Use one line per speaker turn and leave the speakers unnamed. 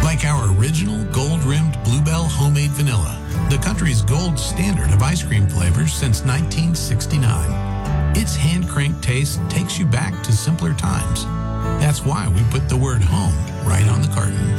Like our original gold-rimmed Bluebell homemade vanilla, the country's gold standard of ice cream flavors since 1969. Its hand-cranked taste takes you back to simpler times. That's why we put the word home right on the carton.